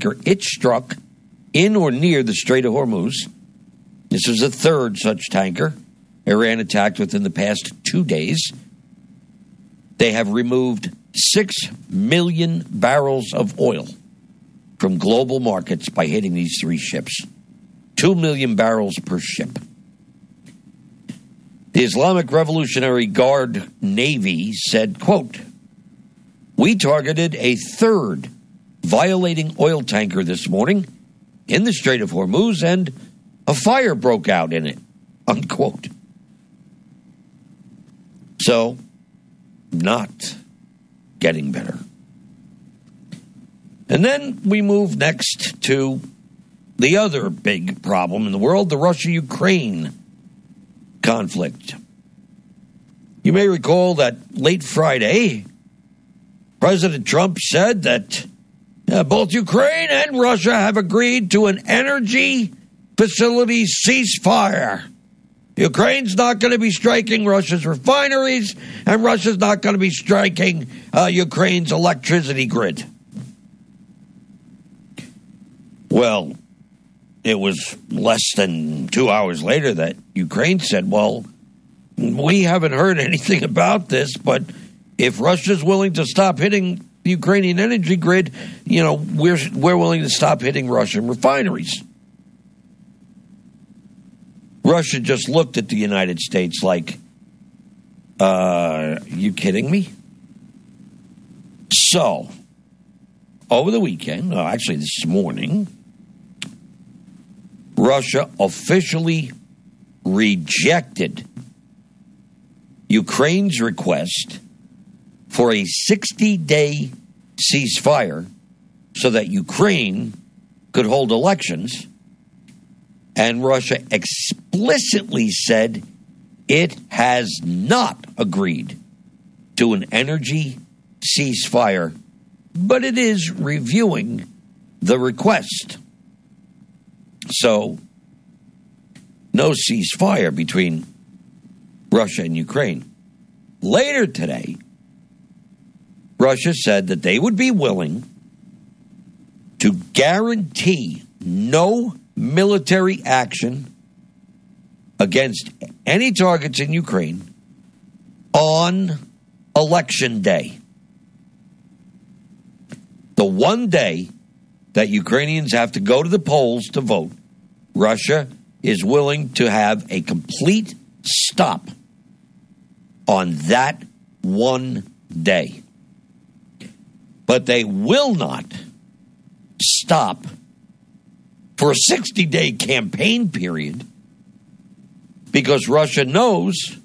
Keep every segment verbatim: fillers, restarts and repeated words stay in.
tanker it struck in or near the Strait of Hormuz. This is a third such tanker Iran attacked within the past two days. They have removed six million barrels of oil from global markets by hitting these three ships. Two million barrels per ship. The Islamic Revolutionary Guard Navy said, quote, "We targeted a third violating oil tanker this morning in the Strait of Hormuz, and a fire broke out in it," unquote. So, not getting better. And then we move next to the other big problem in the world, the Russia-Ukraine conflict. You may recall that late Friday, President Trump said that uh, both Ukraine and Russia have agreed to an energy facility ceasefire. Ukraine's not going to be striking Russia's refineries, and Russia's not going to be striking uh, Ukraine's electricity grid. Well, it was less than two hours later that Ukraine said, well, we haven't heard anything about this, but if Russia's willing to stop hitting the Ukrainian energy grid, you know, we're we're willing to stop hitting Russian refineries. Russia just looked at the United States like, uh, you kidding me? So, over the weekend, no, actually this morning, Russia officially rejected Ukraine's request for a sixty-day ceasefire so that Ukraine could hold elections. And Russia explicitly said it has not agreed to an energy ceasefire, but it is reviewing the request. So, no ceasefire between Russia and Ukraine. Later today, Russia said that they would be willing to guarantee no military action against any targets in Ukraine on election day. The one day that Ukrainians have to go to the polls to vote, Russia is willing to have a complete stop on that one day. But they will not stop for a sixty-day campaign period because Russia knows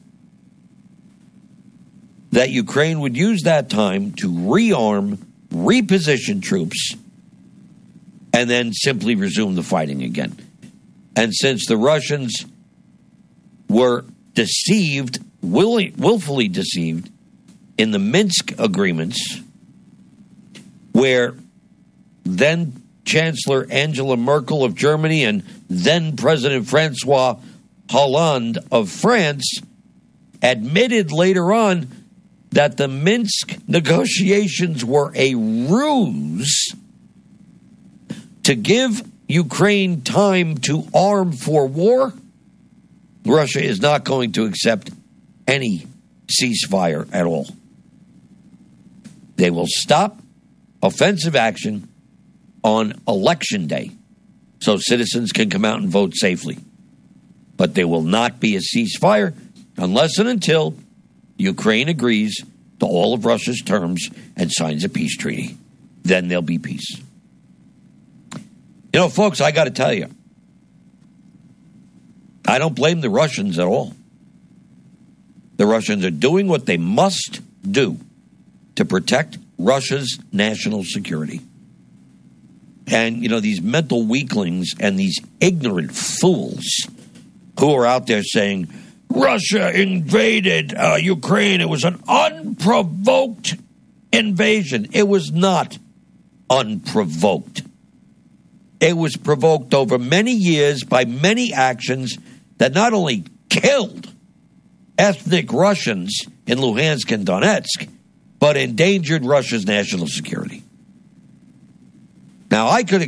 that Ukraine would use that time to rearm, reposition troops, and then simply resume the fighting again. And since the Russians were deceived, will- willfully deceived, in the Minsk agreements, where then Chancellor Angela Merkel of Germany and then President Francois Hollande of France admitted later on that the Minsk negotiations were a ruse to give Ukraine time to arm for war, Russia is not going to accept any ceasefire at all. They will stop offensive action on election day so citizens can come out and vote safely. But there will not be a ceasefire unless and until Ukraine agrees to all of Russia's terms and signs a peace treaty. Then there'll be peace. You know, folks, I got to tell you, I don't blame the Russians at all. The Russians are doing what they must do to protect Russia's national security. And, you know, these mental weaklings and these ignorant fools who are out there saying, Russia invaded uh, Ukraine. It was an unprovoked invasion. It was not unprovoked. It was provoked over many years by many actions that not only killed ethnic Russians in Luhansk and Donetsk, but endangered Russia's national security. Now, I could